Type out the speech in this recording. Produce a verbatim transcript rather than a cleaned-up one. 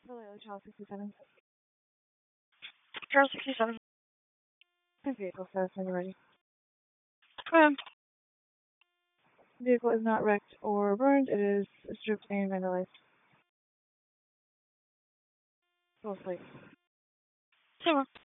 Hello, Charles sixty-seven. Charles sixty-seven. My vehicle status when you're ready. Um, Vehicle is not wrecked or burned. It is stripped and vandalized. Full slate. Zero.